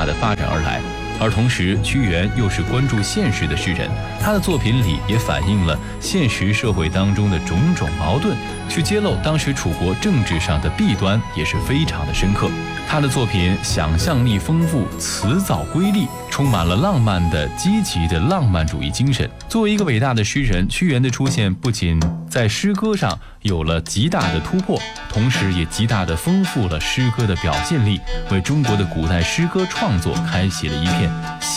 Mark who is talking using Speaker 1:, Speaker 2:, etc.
Speaker 1: 化的发展而来。而同时，屈原又是关注现实的诗人，他的作品里也反映了现实社会当中的种种矛盾，去揭露当时楚国政治上的弊端，也是非常的深刻。他的作品想象力丰富，辞藻瑰丽，充满了浪漫的积极的浪漫主义精神。作为一个伟大的诗人，屈原的出现不仅在诗歌上有了极大的突破，同时也极大的丰富了诗歌的表现力，为中国的古代诗歌创作开启了一片